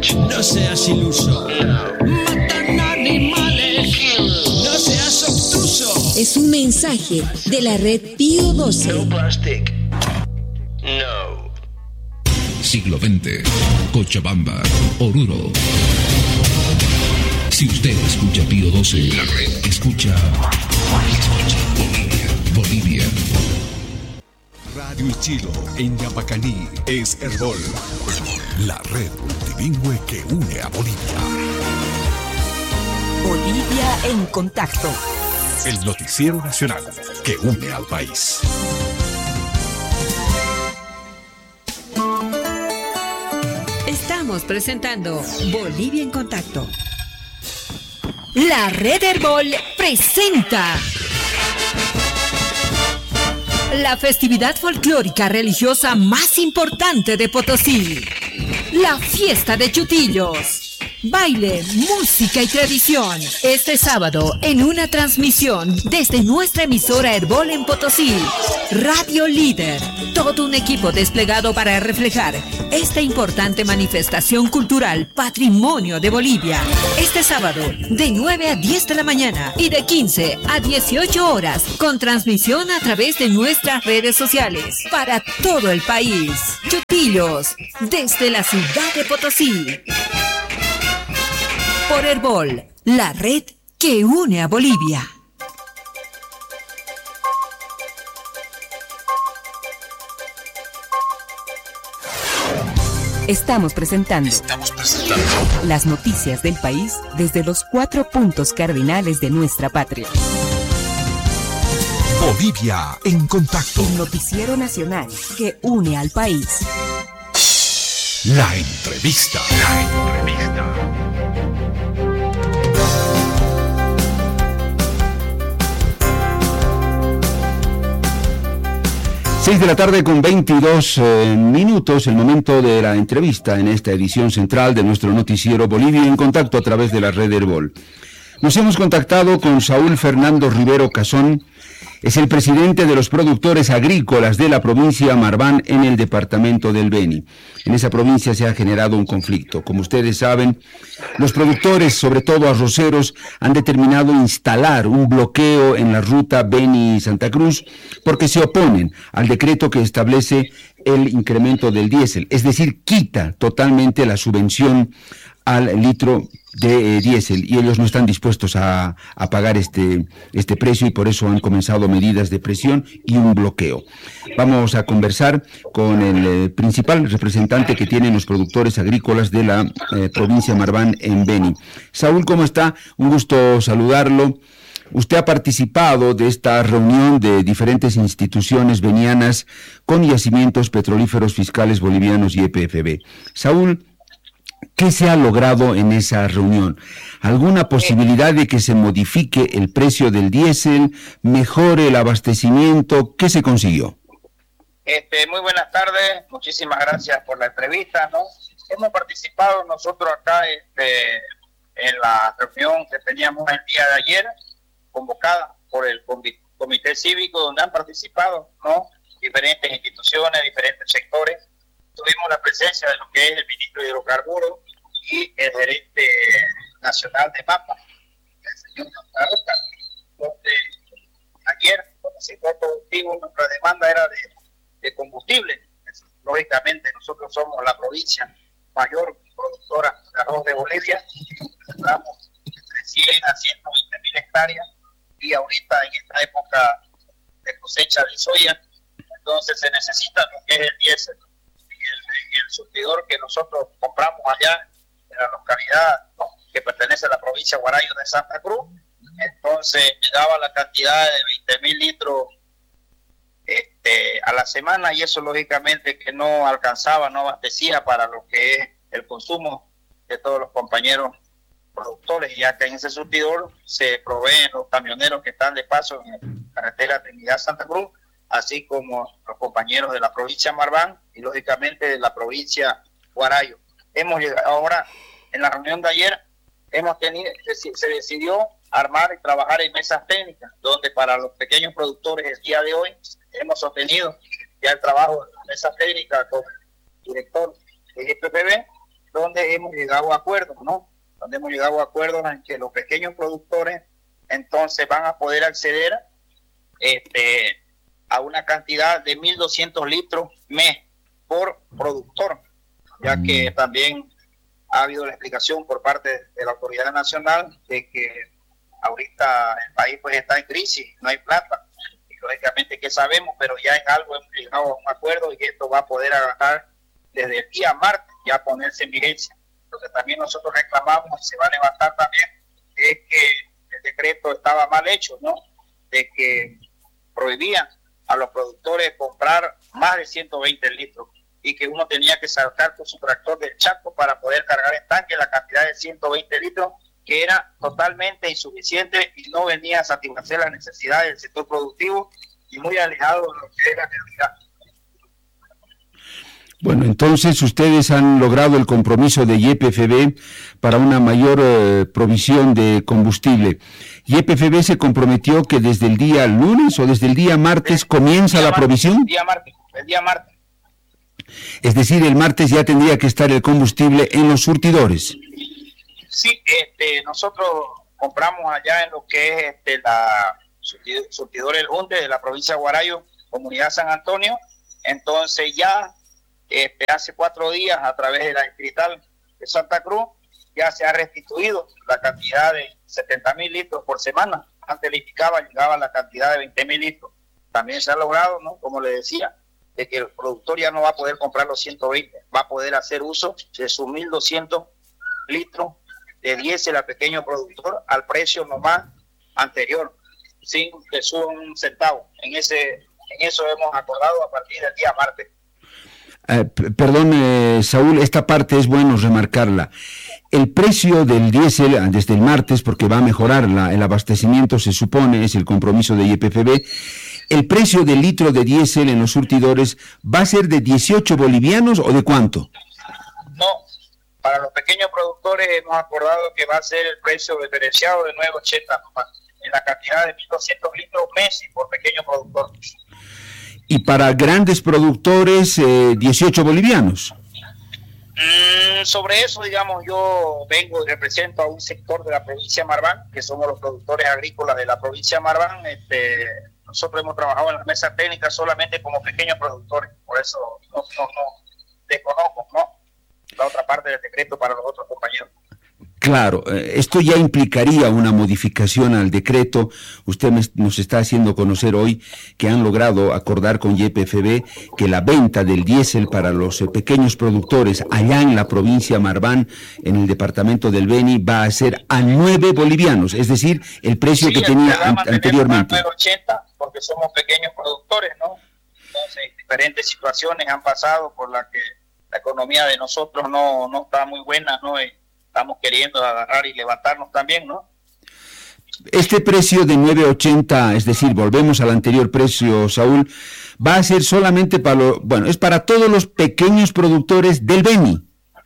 No seas iluso. Matan animales. No seas obtuso. Es un mensaje de la red Pío 12. No plastic. No. Siglo XX. Cochabamba. Oruro. Si usted escucha Pío 12, la red escucha Bolivia. Radio Ichilo en Yapacaní es Herbol, la red multilingüe que une a Bolivia. Bolivia en contacto. El noticiero nacional que une al país. Estamos presentando Bolivia en contacto. La red Herbol presenta la festividad folclórica religiosa más importante de Potosí, la fiesta de Chutillos. Baile, música y tradición. Este sábado, en una transmisión desde nuestra emisora Herbol en Potosí, Radio Líder. Todo un equipo desplegado para reflejar esta importante manifestación cultural, patrimonio de Bolivia. Este sábado, de 9 a 10 de la mañana y de 15 a 18 horas, con transmisión a través de nuestras redes sociales para todo el país. Chutillos, desde la ciudad de Potosí. Por Herbol, la red que une a Bolivia. Estamos presentando las noticias del país desde los 4 puntos cardinales de nuestra patria. Bolivia en contacto. El noticiero nacional que une al país. La entrevista. 6 de la tarde con 22 minutos, el momento de la entrevista en esta edición central de nuestro noticiero Bolivia en contacto a través de la red Herbol. Nos hemos contactado con Saúl Fernando Rivero Cazón, es el presidente de los productores agrícolas de la provincia Marván en el departamento del Beni. En esa provincia se ha generado un conflicto. Como ustedes saben, los productores, sobre todo arroceros, han determinado instalar un bloqueo en la ruta Beni-Santa Cruz porque se oponen al decreto que establece el incremento del diésel, es decir, quita totalmente la subvención al litro de diésel y ellos no están dispuestos a pagar este precio y por eso han comenzado medidas de presión y un bloqueo. Vamos a conversar con el principal representante que tienen los productores agrícolas de la provincia Marván en Beni. Saúl, ¿cómo está? Un gusto saludarlo. Usted ha participado de esta reunión de diferentes instituciones benianas con yacimientos petrolíferos fiscales bolivianos y EPFB. Saúl, ¿qué se ha logrado en esa reunión? ¿Alguna posibilidad de que se modifique el precio del diésel, mejore el abastecimiento? ¿Qué se consiguió? Muy buenas tardes, muchísimas gracias por la entrevista, ¿no? Hemos participado nosotros acá en la reunión que teníamos el día de ayer, convocada por el Comité Cívico, donde han participado, ¿no?, diferentes instituciones, diferentes sectores. Tuvimos la presencia de lo que es el ministro de Hidrocarburos y el gerente nacional de MAPA, el señor Carlos, donde ayer, con el sector productivo, nuestra demanda era de combustible. Lógicamente, nosotros somos la provincia mayor productora de arroz de Bolivia, estamos entre 100 a 120 mil hectáreas y ahorita en esta época de cosecha de soya, entonces se necesita lo que es el diésel. Y el surtidor que nosotros compramos allá en la localidad que pertenece a la provincia de Guarayo de Santa Cruz, entonces me daba la cantidad de 20.000 litros a la semana y eso lógicamente que no alcanzaba, no abastecía para lo que es el consumo de todos los compañeros productores, ya que en ese surtidor se proveen los camioneros que están de paso en la carretera Trinidad-Santa Cruz, así como los compañeros de la provincia Marván y lógicamente de la provincia Guarayo. Hemos llegado ahora, en la reunión de ayer, se decidió armar y trabajar en mesas técnicas, donde para los pequeños productores el día de hoy hemos sostenido ya el trabajo de la mesa técnica con el director de GPPB, donde hemos llegado a acuerdos, ¿no? Donde hemos llegado a acuerdos en que los pequeños productores entonces van a poder acceder a una cantidad de 1.200 litros mes por productor, ya que también ha habido la explicación por parte de la autoridad nacional de que ahorita el país pues está en crisis, no hay plata, y lógicamente que sabemos, pero ya en algo hemos llegado a un acuerdo y esto va a poder agarrar desde el día martes ya ponerse en vigencia. Lo que también nosotros reclamamos y se va a levantar también es que el decreto estaba mal hecho, ¿no? De que prohibían a los productores comprar más de 120 litros y que uno tenía que sacar con su tractor del Chaco para poder cargar en tanque la cantidad de 120 litros, que era totalmente insuficiente y no venía a satisfacer las necesidades del sector productivo y muy alejado de lo que era la realidad. Bueno, entonces ustedes han logrado el compromiso de YPFB para una mayor provisión de combustible. YPFB se comprometió que desde el día lunes o desde el día martes comienza la provisión. El día martes. Es decir, el martes ya tendría que estar el combustible en los surtidores. Sí, nosotros compramos allá en lo que es la surtidor El Hunde de la provincia de Guarayo, comunidad San Antonio. Entonces ya hace 4 días a través de la distrital de Santa Cruz ya se ha restituido la cantidad de 70.000 litros por semana. Antes llegaba la cantidad de 20.000 litros. También se ha logrado, ¿no? Como le decía, de que el productor ya no va a poder comprar los 120, va a poder hacer uso de sus 1.200 litros de diésel a pequeño productor al precio nomás anterior, sin que suba un centavo. En eso hemos acordado a partir del día martes. Perdón, Saúl, esta parte es bueno remarcarla. El precio del diésel desde el martes, porque va a mejorar el abastecimiento, se supone, es el compromiso de YPFB, el precio del litro de diésel en los surtidores va a ser de 18 bolivianos o de cuánto? No, para los pequeños productores hemos acordado que va a ser el precio diferenciado de 9.80 en la cantidad de 1.200 litros mes por pequeño productor. Y para grandes productores, 18 bolivianos. Sobre eso, digamos, yo vengo y represento a un sector de la provincia de Marván, que somos los productores agrícolas de la provincia de Marván. Nosotros hemos trabajado en las mesas técnicas solamente como pequeños productores, por eso no desconozco, ¿no?, la otra parte del decreto para los otros compañeros. Claro, esto ya implicaría una modificación al decreto. Usted nos está haciendo conocer hoy que han logrado acordar con YPFB que la venta del diésel para los pequeños productores allá en la provincia de Marván, en el departamento del Beni, va a ser a 9 bolivianos, es decir, el precio que tenía anteriormente. 9.80 porque somos pequeños productores, ¿no? Entonces, diferentes situaciones han pasado por las que la economía de nosotros no está muy buena, ¿no? Estamos queriendo agarrar y levantarnos también, ¿no? Este precio de 9.80, es decir, volvemos al anterior precio, Saúl, va a ser solamente es para todos los pequeños productores del Beni.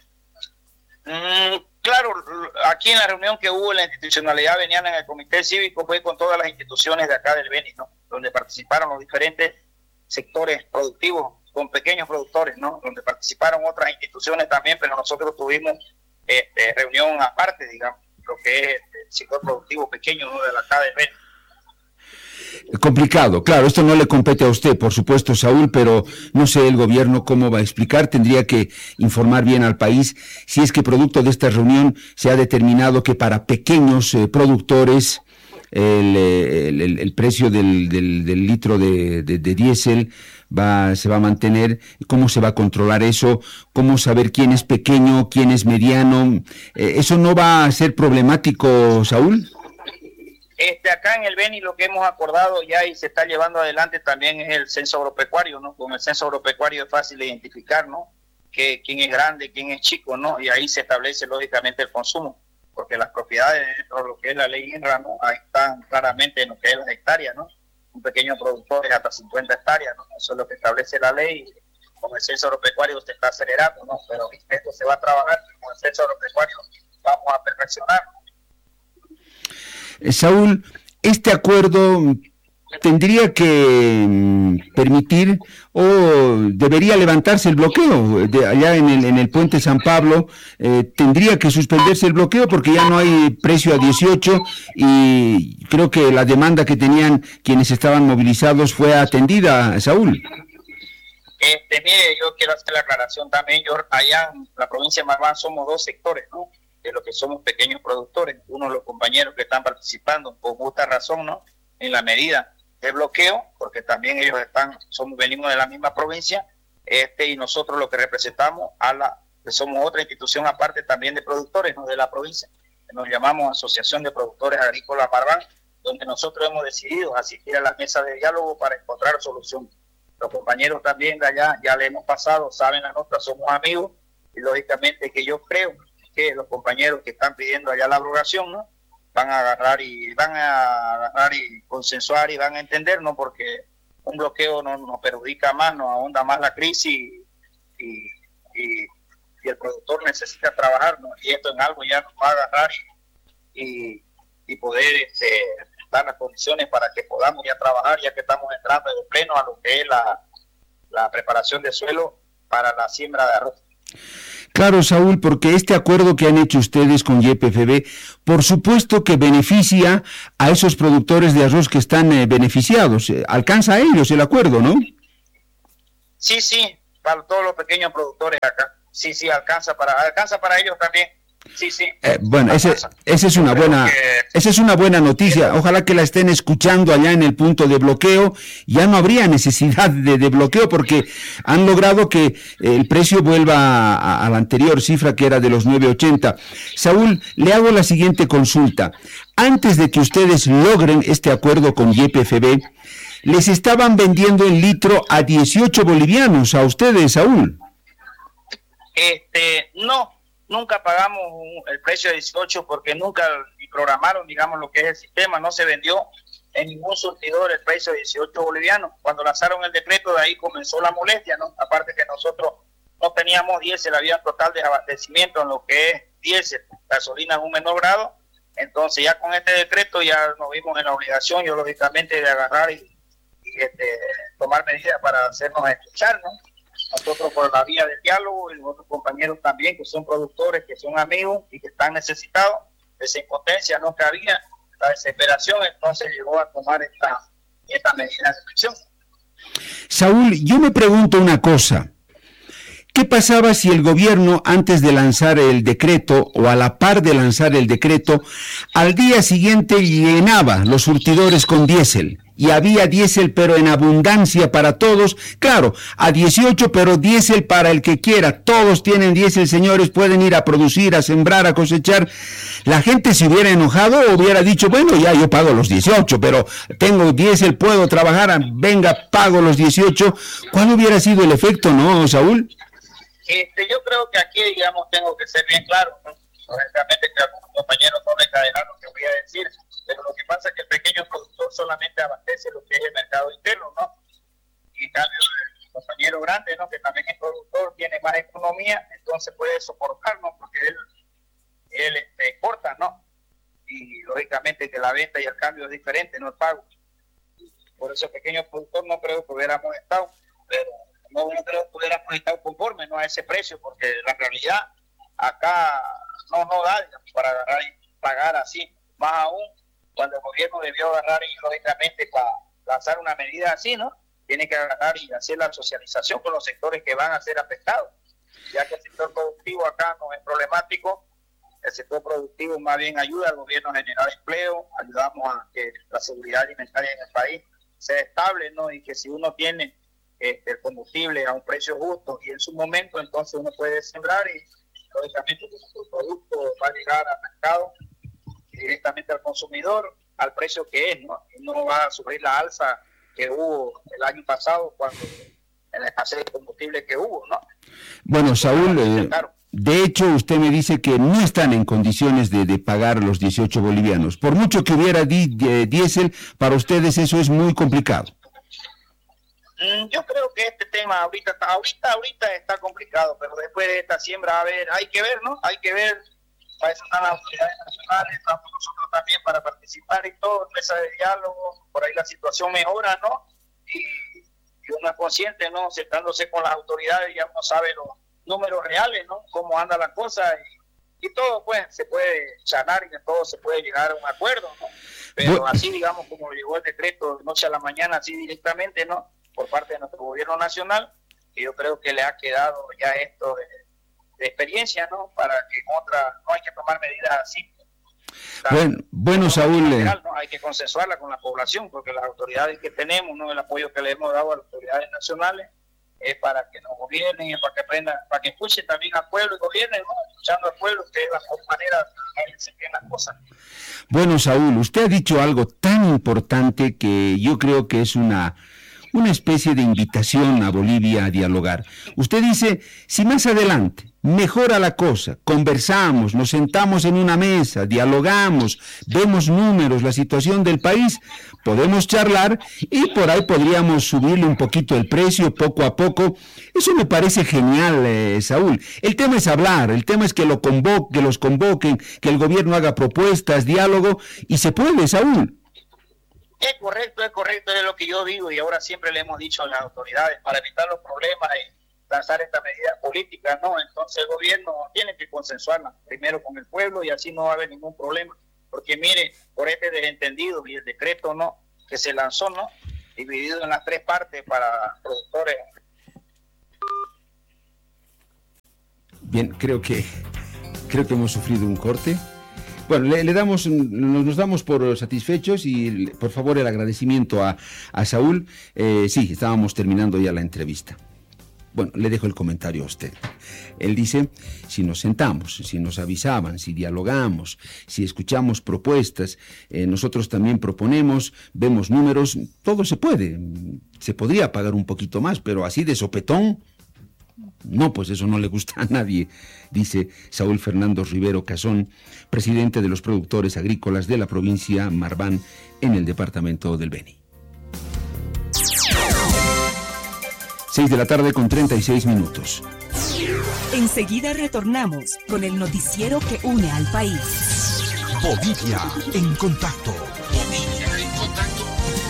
Claro, aquí en la reunión que hubo en la institucionalidad venían en el comité cívico, fue con todas las instituciones de acá del Beni, ¿no? Donde participaron los diferentes sectores productivos con pequeños productores, ¿no? Donde participaron otras instituciones también, pero nosotros tuvimos reunión aparte, digamos, lo que es el sector productivo pequeño, ¿no?, de la acá del Beni. Complicado, claro, esto no le compete a usted, por supuesto, Saúl, pero no sé el gobierno cómo va a explicar, tendría que informar bien al país si es que producto de esta reunión se ha determinado que para pequeños productores el precio del litro de diésel se va a mantener. ¿Cómo se va a controlar eso? ¿Cómo saber quién es pequeño, quién es mediano? ¿Eso no va a ser problemático, Saúl? Acá en el Beni lo que hemos acordado ya y se está llevando adelante también es el censo agropecuario, ¿no? Con el censo agropecuario es fácil de identificar, ¿no?, que quién es grande, quién es chico, ¿no? Y ahí se establece lógicamente el consumo, porque las propiedades dentro de lo que es la ley INRA, ¿no?, ahí están claramente en lo que es las hectáreas, ¿no? Un pequeño productor es hasta 50 hectáreas, ¿no? Eso es lo que establece la ley. Con el censo agropecuario se está acelerando, ¿no? Pero esto se va a trabajar con el censo agropecuario, vamos a perfeccionar. Saúl, este acuerdo tendría que permitir o debería levantarse el bloqueo allá en el puente San Pablo. Tendría que suspenderse el bloqueo porque ya no hay precio a 18 y creo que la demanda que tenían quienes estaban movilizados fue atendida, Saúl. Mire, yo quiero hacer la aclaración también. Yo allá en la provincia de Marván somos dos sectores, ¿no? De lo que somos pequeños productores. Uno de los compañeros que están participando, por justa razón, ¿no? En la medida de bloqueo, porque también ellos venimos de la misma provincia, y nosotros lo que representamos que somos otra institución aparte también de productores, ¿no? De la provincia. Nos llamamos Asociación de Productores Agrícolas Marván, donde nosotros hemos decidido asistir a la mesa de diálogo para encontrar soluciones. Los compañeros también de allá ya le hemos pasado, saben la nota, somos amigos, y lógicamente que yo creo que los compañeros que están pidiendo allá la abrogación, ¿no? van a agarrar y consensuar y van a entender, ¿no? Porque un bloqueo nos perjudica más, nos ahonda más la crisis y el productor necesita trabajar, ¿no? Y esto en algo ya nos va a agarrar y poder dar las condiciones para que podamos ya trabajar, ya que estamos entrando de pleno a lo que es la preparación de suelo para la siembra de arroz. Claro, Saúl, porque este acuerdo que han hecho ustedes con YPFB, por supuesto que beneficia a esos productores de arroz que están beneficiados. Alcanza a ellos el acuerdo, ¿no? Sí, para todos los pequeños productores acá. Sí, alcanza para ellos también. Sí. Bueno, esa es una buena noticia. Ojalá que la estén escuchando allá en el punto de bloqueo. Ya no habría necesidad de bloqueo porque han logrado que el precio vuelva a la anterior cifra que era de los 9.80. Saúl, le hago la siguiente consulta. Antes de que ustedes logren este acuerdo con YPFB, les estaban vendiendo el litro a 18 bolivianos a ustedes, Saúl. No. Nunca pagamos el precio de 18 porque nunca programaron, digamos, lo que es el sistema. No se vendió en ningún surtidor el precio de 18 bolivianos. Cuando lanzaron el decreto, de ahí comenzó la molestia, ¿no? Aparte que nosotros no teníamos diésel, había total desabastecimiento en lo que es diésel, gasolina en un menor grado. Entonces ya con este decreto ya nos vimos en la obligación, yo lógicamente, de agarrar y tomar medidas para hacernos escuchar, ¿no? Nosotros por la vía del diálogo y los otros compañeros también que son productores, que son amigos y que están necesitados, esa impotencia no cabía, la desesperación, entonces llegó a tomar esta medida de presión. Saúl, yo me pregunto una cosa. ¿Qué pasaba si el gobierno, antes de lanzar el decreto o a la par de lanzar el decreto, al día siguiente llenaba los surtidores con diésel? Y había diésel, pero en abundancia para todos. Claro, a 18, pero diésel para el que quiera. Todos tienen diésel, señores, pueden ir a producir, a sembrar, a cosechar. La gente se hubiera enojado o hubiera dicho, bueno, ya yo pago los 18, pero tengo diésel, puedo trabajar, venga, pago los 18. ¿Cuál hubiera sido el efecto, no, Saúl? Yo creo que aquí, digamos, tengo que ser bien claro, ¿no? Honestamente, que algunos compañeros no me caerán lo que voy a decir, pero lo que pasa es que el pequeño productor solamente abastece lo que es el mercado interno, ¿no? Y en cambio, el compañero grande, ¿no? Que también es productor, tiene más economía, entonces puede soportarnos porque él exporta, ¿no? Y lógicamente que la venta y el cambio es diferente, no el pago. Por eso el pequeño productor no creo que hubiéramos estado, pero no creo que hubiéramos estado conformes, ¿no? A ese precio, porque la realidad acá no da, digamos, para agarrar y pagar así, más aún cuando el gobierno debió agarrar y lógicamente para lanzar una medida así, ¿no? Tiene que agarrar y hacer la socialización con los sectores que van a ser afectados, ya que el sector productivo acá no es problemático. El sector productivo más bien ayuda al gobierno a generar empleo, ayudamos a que la seguridad alimentaria en el país sea estable, ¿no? Y que si uno tiene el combustible a un precio justo y en su momento, entonces uno puede sembrar y lógicamente su producto va a llegar al mercado directamente al consumidor al precio que es, ¿no? Y no va a sufrir la alza que hubo el año pasado cuando en la escasez de combustible que hubo, ¿no? Bueno, Saúl, de hecho usted me dice que no están en condiciones de pagar los 18 bolivianos. Por mucho que hubiera diésel, para ustedes eso es muy complicado. Yo creo que este tema ahorita está complicado, pero después de esta siembra, hay que ver, ¿no? Hay que ver para eso están las autoridades nacionales, estamos nosotros también para participar y todo, mesa de diálogo, por ahí la situación mejora, ¿no? Y uno es consciente, ¿no? Sentándose con las autoridades, ya uno sabe los números reales, ¿no? Cómo anda la cosa y todo, pues, se puede sanar y de todo se puede llegar a un acuerdo, ¿no? Pero así, digamos, como llegó el decreto de noche a la mañana, así directamente, ¿no? Por parte de nuestro gobierno nacional, y yo creo que le ha quedado ya esto de experiencia, ¿no? Para que no hay que tomar medidas así. Bueno, Saúl, general, ¿no? Hay que consensuarla con la población, porque las autoridades que tenemos, ¿no? El apoyo que le hemos dado a las autoridades nacionales es para que nos gobiernen, es para que aprendan, para que escuchen también al pueblo y gobiernen, ¿no? Escuchando al pueblo, que es la mejor manera de que se queden las cosas. Bueno, Saúl, usted ha dicho algo tan importante que yo creo que es una especie de invitación a Bolivia a dialogar. Usted dice, si más adelante mejora la cosa, conversamos, nos sentamos en una mesa, dialogamos, vemos números, la situación del país, podemos charlar y por ahí podríamos subirle un poquito el precio poco a poco. Eso me parece genial, Saúl. El tema es hablar, el tema es que los convoquen, que el gobierno haga propuestas, diálogo, y se puede, Saúl. Es correcto, es lo que yo digo y ahora siempre le hemos dicho a las autoridades para evitar los problemas y lanzar esta medida política, ¿no? Entonces el gobierno tiene que consensuarla primero con el pueblo y así no va a haber ningún problema, porque mire, por este desentendido y el decreto, ¿no? Que se lanzó, ¿no? Dividido en las 3 partes para productores. Bien, creo que hemos sufrido un corte. Bueno, nos damos por satisfechos y por favor el agradecimiento a Saúl. Sí, estábamos terminando ya la entrevista. Bueno, le dejo el comentario a usted. Él dice, si nos sentamos, si nos avisaban, si dialogamos, si escuchamos propuestas, nosotros también proponemos, vemos números, todo se puede. Se podría pagar un poquito más, pero así de sopetón, no, pues eso no le gusta a nadie, dice Saúl Fernando Rivero Casón, presidente de los productores agrícolas de la provincia Marván en el departamento del Beni. 6:36 p.m. Enseguida retornamos con el noticiero que une al país. Bolivia en contacto. Bolivia en contacto.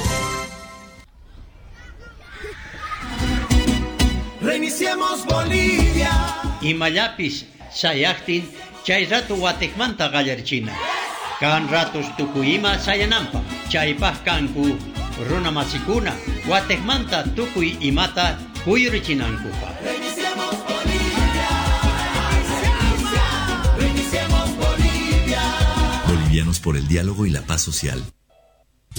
Reiniciemos Bolivia. Imayapis sayaktin chay rato watekmanta gallarchina. Kan ratos tukuyima sayanampa. Chaypaj kanku runa masikuna watekmanta tukuy imata kuyurichinankupa. Reiniciemos Bolivia. Reiniciemos Bolivia. Bolivianos por el diálogo y la paz social.